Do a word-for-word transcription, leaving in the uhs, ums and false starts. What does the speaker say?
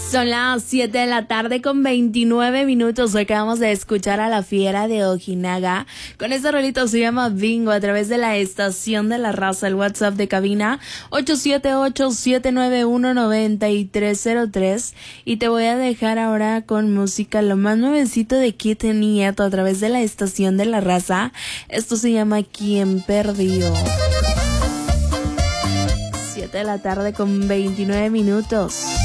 Son las siete de la tarde con veintinueve minutos. Acabamos de escuchar a La Fiera de Ojinaga. Con este rolito se llama Bingo a través de la estación de la raza. El WhatsApp de cabina ocho siete ocho, siete nueve uno, nueve tres cero tres. Y te voy a dejar ahora con música lo más nuevecito de Kid Nieto a través de la estación de la raza. Esto se llama ¿Quién perdió? siete de la tarde con veintinueve minutos.